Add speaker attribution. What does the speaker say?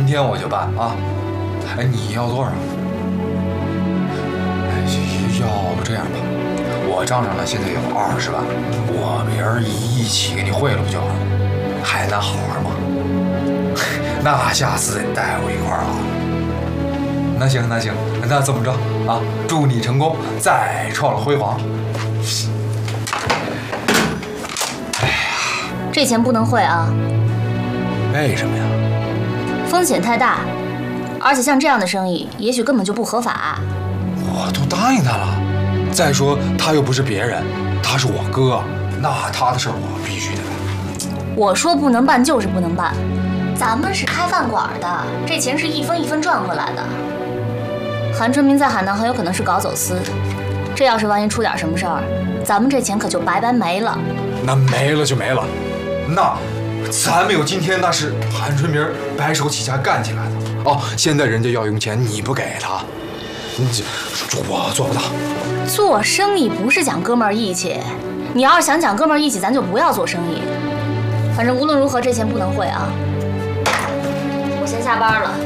Speaker 1: 天我就办啊！哎，你要多少？哎，要不这样吧，我账上呢现在有20万，我明儿一起给你汇了不就完了？还能好玩吗？那下次得带我一块儿啊！那行，那这么着啊，祝你成功，再创了辉煌。
Speaker 2: 这钱不能汇啊！
Speaker 1: 为什么呀？
Speaker 2: 风险太大，而且像这样的生意，也许根本就不合法。
Speaker 1: 我都答应他了。再说他又不是别人，他是我哥，那他的事儿我必须得办。
Speaker 2: 我说不能办就是不能办，咱们是开饭馆的，这钱是一分一分赚回来的。韩春明在海南很有可能是搞走私，这要是万一出点什么事儿，咱们这钱可就白白没了。
Speaker 1: 那没了就没了，那咱没有今天，那是韩春明白手起家干起来的。哦，现在人家要用钱，你不给他，我做不到。
Speaker 2: 做生意不是讲哥们儿义气，你要是想讲哥们儿义气，咱就不要做生意。反正无论如何，这钱不能汇啊。我先下班了，